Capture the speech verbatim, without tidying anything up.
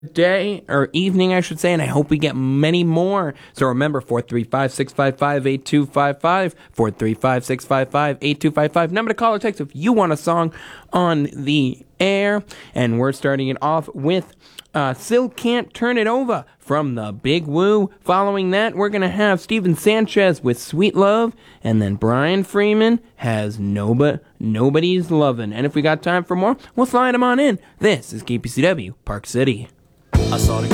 day, or evening, I should say, and I hope we get many more. So remember, four three five, six five five, eight two five five, four three five, six five five, eight two five five. Number to call or text if you want a song on the air. And we're starting it off with uh, Still Can't Turn It Over from the Big Woo. Following that, we're going to have Steven Sanchez with Sweet Love, and then Brian Freeman has Noba, Nobody's Lovin'. And if we got time for more, we'll slide them on in. This is K P C W, Park City. I saw the